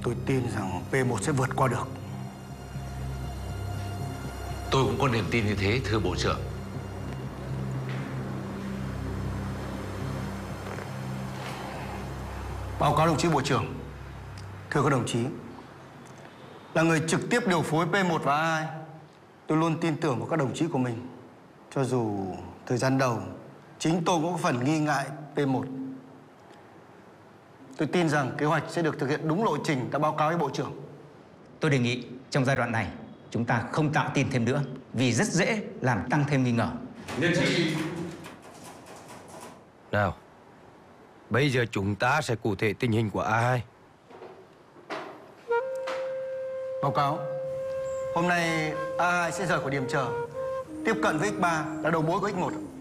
Tôi tin rằng P1 sẽ vượt qua được. Tôi cũng có niềm tin như thế, thưa Bộ trưởng. Báo cáo đồng chí Bộ trưởng. Thưa các đồng chí, là người trực tiếp điều phối P1 và A2, tôi luôn tin tưởng vào các đồng chí của mình. Cho dù thời gian đầu chính tôi cũng có phần nghi ngại P1. Tôi tin rằng kế hoạch sẽ được thực hiện đúng lộ trình đã báo cáo với Bộ trưởng. Tôi đề nghị trong giai đoạn này chúng ta không tạo tin thêm nữa, vì rất dễ làm tăng thêm nghi ngờ. Nhất trí. Nào, bây giờ chúng ta sẽ cụ thể tình hình của A2. Báo cáo, hôm nay A2 sẽ rời khỏi điểm chờ, tiếp cận với X3 là đầu mối của X1.